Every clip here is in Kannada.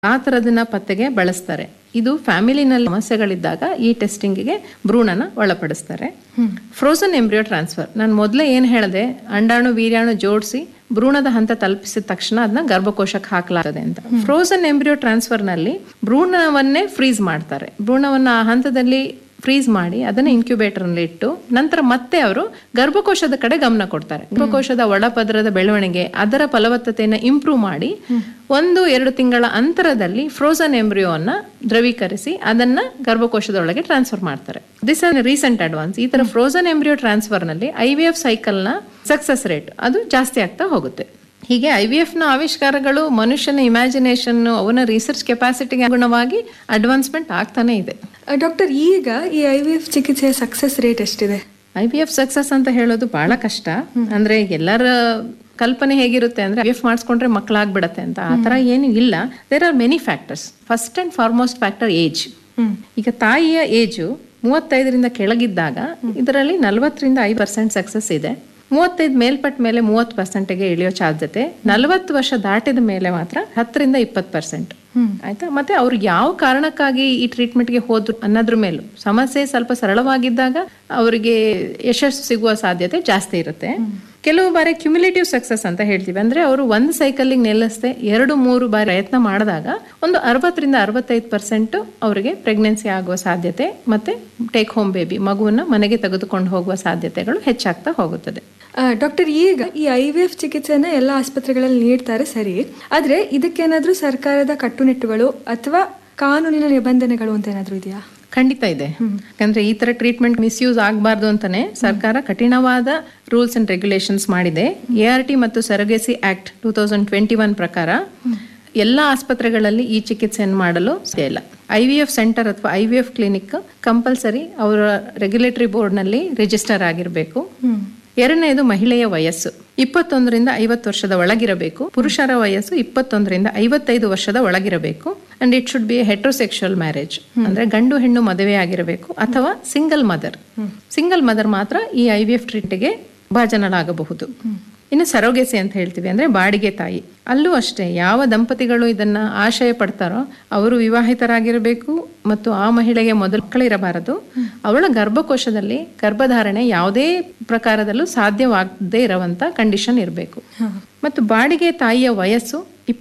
ಆ ಥರದನ್ನ ಪತ್ತೆಗೆ ಬಳಸ್ತಾರೆ. ಇದು ಫ್ಯಾಮಿಲಿನಲ್ಲಿ ಸಮಸ್ಯೆಗಳಿದ್ದಾಗ ಈ ಟೆಸ್ಟಿಂಗಿಗೆ ಭ್ರೂಣನ ಒಳಪಡಿಸ್ತಾರೆ. ಫ್ರೋಸನ್ ಎಂಬ್ರಿಯೋ ಟ್ರಾನ್ಸ್ಫರ್, ನಾನು ಮೊದಲೇ ಏನು ಹೇಳಿದೆ, ಅಂಡಾಣು ವೀರ್ಯಾಣು ಜೋಡಿಸಿ ಭ್ರೂಣದ ಹಂತ ತಲುಪಿಸಿದ ತಕ್ಷಣ ಅದನ್ನ ಗರ್ಭಕೋಶಕ್ಕೆ ಹಾಕಲಾಗ್ತದೆ ಅಂತ. ಫ್ರೋಸನ್ ಎಂಬ್ರಿಯೋ ಟ್ರಾನ್ಸ್ಫರ್ ನಲ್ಲಿ ಭ್ರೂಣವನ್ನೇ ಫ್ರೀಸ್ ಮಾಡ್ತಾರೆ. ಭ್ರೂಣವನ್ನ ಆ ಹಂತದಲ್ಲಿ ಫ್ರೀಸ್ ಮಾಡಿ ಅದನ್ನ ಇನ್ಕ್ಯುಬೇಟರ್ ನಲ್ಲಿ ಇಟ್ಟು ನಂತರ ಮತ್ತೆ ಅವರು ಗರ್ಭಕೋಶದ ಕಡೆ ಗಮನ ಕೊಡ್ತಾರೆ. ಗರ್ಭಕೋಶದ ಒಳಪದರದ ಬೆಳವಣಿಗೆ, ಅದರ ಫಲವತ್ತತೆಯನ್ನು ಇಂಪ್ರೂವ್ ಮಾಡಿ 1-2 ತಿಂಗಳ ಅಂತರದಲ್ಲಿ ಫ್ರೋಸನ್ ಎಂಬ್ರಿಯೋನ ದ್ರವೀಕರಿಸಿ ಅದನ್ನ ಗರ್ಭಕೋಶದೊಳಗೆ ಟ್ರಾನ್ಸ್ಫರ್ ಮಾಡ್ತಾರೆ. This are recent advance. ಈ ತರ ಫ್ರೋಸನ್ ಎಂಬ್ರಿಯೋ ಟ್ರಾನ್ಸ್ಫರ್ ನಲ್ಲಿ IVF ಸೈಕಲ್ ನ ಸಕ್ಸಸ್ ರೇಟ್ ಅದು ಜಾಸ್ತಿ ಆಗ್ತಾ ಹೋಗುತ್ತೆ. ಹೀಗೆ IVF ನ ಆವಿಷ್ಕಾರಗಳು ಮನುಷ್ಯನ ಇಮ್ಯಾಜಿನೇಷನ್, ಅವನ ರಿಸರ್ಚ್ ಕೆಪಾಸಿಟಿಗೆ ಅನುಗುಣವಾಗಿ ಅಡ್ವಾನ್ಸ್ಮೆಂಟ್ ಆಗ್ತಾನೆ ಇದೆ. ಡಾಕ್ಟರ್, ಈಗ ಈ IVF ಚಿಕಿತ್ಸೆಯ ಸಕ್ಸಸ್ ರೇಟ್ ಎಷ್ಟಿದೆ? IVF ಸಕ್ಸಸ್ ಅಂತ ಹೇಳೋದು ಬಹಳ ಕಷ್ಟ. ಅಂದ್ರೆ ಎಲ್ಲರ ಕಲ್ಪನೆ ಹೇಗಿರುತ್ತೆ ಅಂದ್ರೆ IVF ಮಾಡಿಸ್ಕೊಂಡ್ರೆ ಮಕ್ಕಳಾಗ್ಬಿಡತ್ತೆ ಅಂತ. ಆ ತರ ಏನು ಇಲ್ಲ. There are many factors. First and foremost factor age. ಈಗ ತಾಯಿಯ ಏಜು 35ರಿಂದ ಕೆಳಗಿದ್ದಾಗ ಇದರಲ್ಲಿ 40-50% ಸಕ್ಸಸ್ ಇದೆ. 35 ಮೇಲ್ಪಟ್ಟ ಮೇಲೆ 30%ಗೆ ಇಳಿಯೋ ಸಾಧ್ಯತೆ. 40 ವರ್ಷ ದಾಟಿದ ಮೇಲೆ ಮಾತ್ರ 10-20%. ಆಯ್ತಾ. ಮತ್ತೆ ಅವ್ರಿಗೆ ಯಾವ ಕಾರಣಕ್ಕಾಗಿ ಈ ಟ್ರೀಟ್ಮೆಂಟ್ಗೆ ಹೋದ್ರು ಅನ್ನೋದ್ರ ಮೇಲೂ, ಸಮಸ್ಯೆ ಸ್ವಲ್ಪ ಸರಳವಾಗಿದ್ದಾಗ ಅವರಿಗೆ ಯಶಸ್ಸು ಸಿಗುವ ಸಾಧ್ಯತೆ ಜಾಸ್ತಿ ಇರುತ್ತೆ. ಕೆಲವು ಬಾರಿ ಕ್ಯುಮ್ಯುಲೇಟಿವ್ ಸಕ್ಸಸ್ ಅಂತ ಹೇಳ್ತೀವಿ. ಅಂದ್ರೆ ಅವರು ಒಂದು ಸೈಕಲ್ಗೆ ನಿಲ್ಲಿಸದೆ 2-3 ಬಾರಿ ಪ್ರಯತ್ನ ಮಾಡಿದಾಗ ಒಂದು 60-65% ಅವರಿಗೆ ಪ್ರೆಗ್ನೆನ್ಸಿ ಆಗುವ ಸಾಧ್ಯತೆ ಮತ್ತೆ ಟೇಕ್ ಹೋಮ್ ಬೇಬಿ, ಮಗುವನ್ನ ಮನೆಗೆ ತೆಗೆದುಕೊಂಡು ಹೋಗುವ ಸಾಧ್ಯತೆಗಳು ಹೆಚ್ಚಾಗ್ತಾ ಹೋಗುತ್ತದೆ. ಡಾಕ್ಟರ್, ಈಗ ಈ IVF ಚಿಕಿತ್ಸೆನ ಎಲ್ಲ ಆಸ್ಪತ್ರೆಗಳಲ್ಲಿ ನೀಡ್ತಾರೆ ಸರಿ, ಆದ್ರೆ ಇದಕ್ಕೇನಾದ್ರೂ ಸರ್ಕಾರದ ಕಟ್ಟುನಿಟ್ಟುಗಳು ಅಥವಾ ಕಾನೂನಿನ ನಿಬಂಧನೆಗಳು ಅಂತ ಏನಾದ್ರೂ ಇದೆಯಾ? ಖಂಡಿತ ಇದೆ. ಯಾಕಂದ್ರೆ ಈ ತರ ಟ್ರೀಟ್ಮೆಂಟ್ ಮಿಸ್ಯೂಸ್ ಆಗಬಾರ್ದು ಅಂತಾನೆ ಸರ್ಕಾರ ಕಠಿಣವಾದ ರೂಲ್ಸ್ ಅಂಡ್ ರೆಗ್ಯುಲೇಷನ್ಸ್ ಮಾಡಿದೆ. ART ಮತ್ತು ಸರಗೇಸಿ ಆಕ್ಟ್ 2021 ಪ್ರಕಾರ ಎಲ್ಲ ಆಸ್ಪತ್ರೆಗಳಲ್ಲಿ ಈ ಚಿಕಿತ್ಸೆಯನ್ನು ಮಾಡಲು ಸಾಧ್ಯ ಇಲ್ಲ. IVF ಸೆಂಟರ್ ಅಥವಾ IVF ಕ್ಲಿನಿಕ್ ಕಂಪಲ್ಸರಿ ಅವರ ರೆಗ್ಯುಲೇಟರಿ ಬೋರ್ಡ್ ನಲ್ಲಿ ರಿಜಿಸ್ಟರ್ ಆಗಿರಬೇಕು. ಎರಡನೇದು ಮಹಿಳೆಯ ವಯಸ್ಸು 21-50 ವರ್ಷದ ಒಳಗಿರಬೇಕು. ಪುರುಷರ ವಯಸ್ಸು 21-55 ವರ್ಷದ ಒಳಗಿರಬೇಕು. And it should be ಹೆಟ್ರೋಸೆಕ್ಷುವಲ್ marriage, ಅಂದ್ರೆ ಗಂಡು ಹೆಣ್ಣು ಮದುವೆ ಆಗಿರಬೇಕು, ಅಥವಾ ಸಿಂಗಲ್ ಮದರ್ ಮಾತ್ರ ಈ IVF ಟ್ರೀಟ್ಗೆ ಭಾಜನರಾಗಬಹುದು. ಇನ್ನು ಸರೋಗೆಸಿ ಅಂತ ಹೇಳ್ತೀವಿ, ಅಂದ್ರೆ ಬಾಡಿಗೆ ತಾಯಿ. ಅಲ್ಲೂ ಅಷ್ಟೇ, ಯಾವ ದಂಪತಿಗಳು ಇದನ್ನ ಆಶಯ ಪಡ್ತಾರೋ ಅವರು ವಿವಾಹಿತರಾಗಿರಬೇಕು ಮತ್ತು ಆ ಮಹಿಳೆಗೆ ಮೊದಲು ಮಕ್ಕಳಿರಬಾರದು. ಅವಳ ಗರ್ಭಕೋಶದಲ್ಲಿ ಗರ್ಭಧಾರಣೆ ಯಾವುದೇ ಪ್ರಕಾರದಲ್ಲೂ ಸಾಧ್ಯವಾಗದೇ ಇರುವಂತ ಕಂಡೀಷನ್ ಇರಬೇಕು. ಮತ್ತು ಬಾಡಿಗೆ ತಾಯಿಯ ವಯಸ್ಸು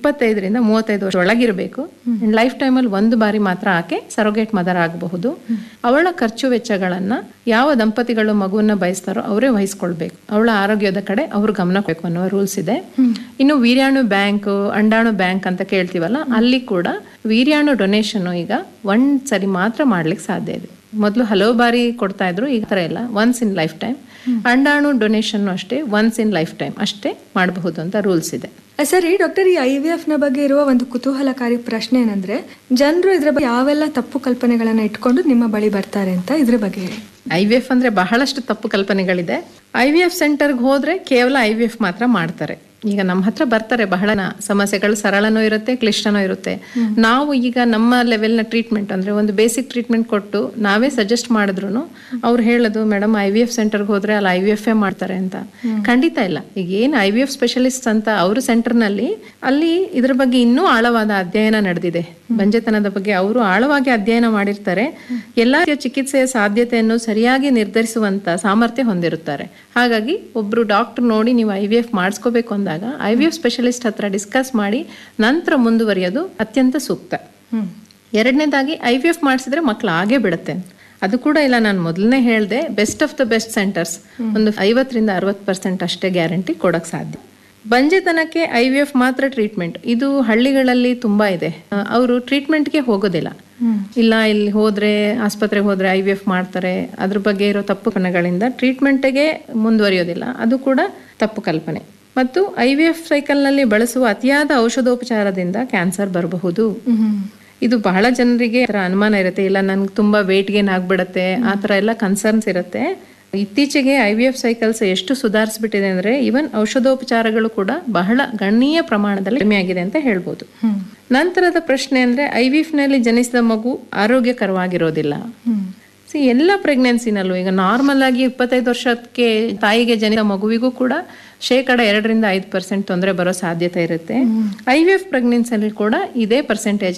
25-35 ವರ್ಷ ಒಳಗಿರಬೇಕು. ಲೈಫ್ ಟೈಮಲ್ಲಿ 1 ಬಾರಿ ಮಾತ್ರ ಆಕೆ ಸರೋಗೇಟ್ ಮದರ್ ಆಗಬಹುದು. ಅವಳ ಖರ್ಚು ವೆಚ್ಚಗಳನ್ನ ಯಾವ ದಂಪತಿಗಳು ಮಗುವನ್ನ ಬಯಸ್ತಾರೋ ಅವರೇ ವಹಿಸ್ಕೊಳ್ಬೇಕು. ಅವಳ ಆರೋಗ್ಯದ ಕಡೆ ಅವ್ರು ಗಮನ ಕೊಡಬೇಕು ಅನ್ನೋ ರೂಲ್ಸ್ ಇದೆ. ಇನ್ನು ವೀರ್ಯಾಣು ಬ್ಯಾಂಕ್, ಅಂಡಾಣು ಬ್ಯಾಂಕ್ ಅಂತ ಕೇಳ್ತೀವಲ್ಲ, ಅಲ್ಲಿ ಕೂಡ ವೀರ್ಯಾಣು ಡೊನೇಷನ್ ಈಗ 1 ಸರಿ ಮಾತ್ರ ಮಾಡ್ಲಿಕ್ಕೆ ಸಾಧ್ಯ ಇದೆ. ಮೊದಲು ಹಲವು ಬಾರಿ ಕೊಡ್ತಾ ಇದ್ರು, ಈಗ ತರ ಇಲ್ಲ, ಒನ್ಸ್ ಇನ್ ಲೈಫ್ ಟೈಮ್. ಅಂಡಾಣು ಡೊನೇಷನ್ ಅಷ್ಟೇ ಒನ್ಸ್ ಇನ್ ಲೈಫ್ ಟೈಮ್ ಅಷ್ಟೇ ಮಾಡಬಹುದು ಅಂತ ರೂಲ್ಸ್ ಇದೆ. ಸರಿ ಡಾಕ್ಟರ್, ಈ IVF ನ ಬಗ್ಗೆ ಇರುವ ಒಂದು ಕುತೂಹಲಕಾರಿ ಪ್ರಶ್ನೆ ಏನಂದ್ರೆ, ಜನರು ಇದ್ರ ಬಗ್ಗೆ ಯಾವೆಲ್ಲ ತಪ್ಪು ಕಲ್ಪನೆಗಳನ್ನ ಇಟ್ಕೊಂಡು ನಿಮ್ಮ ಬಳಿ ಬರ್ತಾರೆ ಅಂತ, ಇದ್ರ ಬಗ್ಗೆ ಹೇಳಿ. IVF ಅಂದ್ರೆ ಬಹಳಷ್ಟು ತಪ್ಪು ಕಲ್ಪನೆಗಳಿದೆ. IVF ಸೆಂಟರ್ಗೆ ಹೋದ್ರೆ ಕೇವಲ IVF ಮಾತ್ರ ಮಾಡ್ತಾರೆ. ಈಗ ನಮ್ಮ ಹತ್ರ ಬರ್ತಾರೆ, ಬಹಳ ಸಮಸ್ಯೆಗಳು ಸರಳನೂ ಇರುತ್ತೆ, ಕ್ಲಿಷ್ಟನೂ ಇರುತ್ತೆ. ನಾವು ಈಗ ನಮ್ಮ ಲೆವೆಲ್ನ ಟ್ರೀಟ್ಮೆಂಟ್ ಅಂದ್ರೆ ಒಂದು ಬೇಸಿಕ್ ಟ್ರೀಟ್ಮೆಂಟ್ ಕೊಟ್ಟು ನಾವೇ ಸಜೆಸ್ಟ್ ಮಾಡಿದ್ರು ಅವ್ರು ಹೇಳೋದು, ಮೇಡಮ್ IVF ಸೆಂಟರ್ಗೆ ಹೋದ್ರೆ ಅಲ್ಲಿ IVF ಮಾಡ್ತಾರೆ ಅಂತ. ಖಂಡಿತ ಇಲ್ಲ. ಈಗ ಏನು IVF ಸ್ಪೆಷಲಿಸ್ಟ್ ಅಂತ ಅವರು ಸೆಂಟರ್ನಲ್ಲಿ ಅಲ್ಲಿ ಇದ್ರ ಬಗ್ಗೆ ಇನ್ನೂ ಆಳವಾದ ಅಧ್ಯಯನ ನಡೆದಿದೆ. ಬಂಜೆತನದ ಬಗ್ಗೆ ಅವರು ಆಳವಾಗಿ ಅಧ್ಯಯನ ಮಾಡಿರ್ತಾರೆ. ಎಲ್ಲಾ ಚಿಕಿತ್ಸೆಯ ಸಾಧ್ಯತೆಯನ್ನು ಸರಿಯಾಗಿ ನಿರ್ಧರಿಸುವಂತ ಸಾಮರ್ಥ್ಯ ಹೊಂದಿರುತ್ತಾರೆ. ಹಾಗಾಗಿ ಒಬ್ರು ಡಾಕ್ಟರ್ ನೋಡಿ ನೀವು IVF ಮಾಡಿಸ್ಕೋಬೇಕು ಅಂದಾಗ IVF ಸ್ಪೆಷಲಿಸ್ಟ್ ಹತ್ರ ಡಿಸ್ಕಸ್ ಮಾಡಿ ನಂತರ ಮುಂದುವರಿಯೋದು ಅತ್ಯಂತ ಸೂಕ್ತ. ಎರಡನೇದಾಗಿ IVF ಮಾಡಿಸಿದ್ರೆ ಮಕ್ಕಳು ಆಗೇ ಬಿಡುತ್ತೆ ಅದು ಕೂಡ ಇಲ್ಲ. ನಾನು ಮೊದಲನೇ ಹೇಳ್ದೆ, best of the best centres ಒಂದು 50-60% ಅಷ್ಟೇ ಗ್ಯಾರಂಟಿ ಕೊಡಕ್ ಸಾಧ್ಯ. ಬಂಜೆತನಕ್ಕೆ IVF ಮಾತ್ರ ಟ್ರೀಟ್ಮೆಂಟ್ ಇದು ಹಳ್ಳಿಗಳಲ್ಲಿ ತುಂಬಾ ಇದೆ. ಅವರು ಟ್ರೀಟ್ಮೆಂಟ್ಗೆ ಹೋಗೋದಿಲ್ಲ. ಇಲ್ಲ ಇಲ್ಲಿ ಹೋದ್ರೆ ಆಸ್ಪತ್ರೆಗೆ ಹೋದ್ರೆ IVF ಮಾಡ್ತಾರೆ, ಅದ್ರ ಬಗ್ಗೆ ಇರೋ ತಪ್ಪು ಕಲ್ಪನೆಗಳಿಂದ ಟ್ರೀಟ್ಮೆಂಟ್ಗೆ ಮುಂದುವರಿಯೋದಿಲ್ಲ. ಅದು ಕೂಡ ತಪ್ಪು ಕಲ್ಪನೆ. ಮತ್ತು IVF ಸೈಕಲ್ ನಲ್ಲಿ ಬಳಸುವ ಅತಿಯಾದ ಔಷಧೋಪಚಾರದಿಂದ ಕ್ಯಾನ್ಸರ್ ಬರಬಹುದು. ಇದು ಬಹಳ ಜನರಿಗೆ ಅನುಮಾನ ಇರುತ್ತೆ, ಇಲ್ಲ ನನ್ಗೆ ತುಂಬಾ ವೇಟ್ ಗೇನ್ ಆಗ್ಬಿಡತ್ತೆ, ಆ ತರ ಎಲ್ಲ ಕನ್ಸರ್ನ್ಸ್ ಇರುತ್ತೆ. ಇತ್ತೀಚೆಗೆ IVF ಸೈಕಲ್ಸ್ ಎಷ್ಟು ಸುಧಾರಿಸ್ಬಿಟ್ಟಿದೆ ಅಂದ್ರೆ ಈವನ್ ಔಷಧೋಪಚಾರಗಳು ಕೂಡ ಬಹಳ ಗಣನೀಯ ಪ್ರಮಾಣದಲ್ಲಿ ಕಡಿಮೆ ಆಗಿದೆ ಅಂತ ಹೇಳ್ಬೋದು. ನಂತರದ ಪ್ರಶ್ನೆ ಅಂದ್ರೆ IVF ನಲ್ಲಿ ಜನಿಸಿದ ಮಗು ಆರೋಗ್ಯಕರವಾಗಿರೋದಿಲ್ಲ. ಎಲ್ಲ ಪ್ರೆಗ್ನೆನ್ಸಿನಲ್ಲೂ ಈಗ ನಾರ್ಮಲ್ ಆಗಿ 25 ವರ್ಷಕ್ಕೆ ತಾಯಿಗೆ ಜನಿಸಿದ ಮಗುವಿಗೂ ಕೂಡ 2-5% ತೊಂದರೆ ಬರೋ ಸಾಧ್ಯತೆ ಇರುತ್ತೆ. IVF ಪ್ರೆಗ್ನೆನ್ಸಿಯಲ್ಲಿ ಕೂಡ ಇದೇ ಪರ್ಸೆಂಟೇಜ್